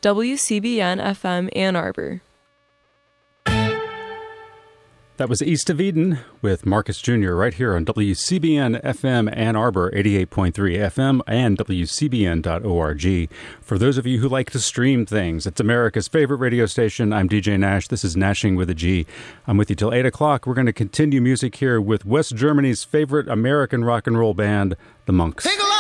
WCBN FM Ann Arbor. That was East of Eden with Marcus Jr. right here on WCBN FM Ann Arbor, 88.3 FM and WCBN.org. For those of you who like to stream things, it's America's favorite radio station. I'm DJ Nash. This is Nashing with a G. I'm with you till 8 o'clock. We're going to continue music here with West Germany's favorite American rock and roll band, the Monks.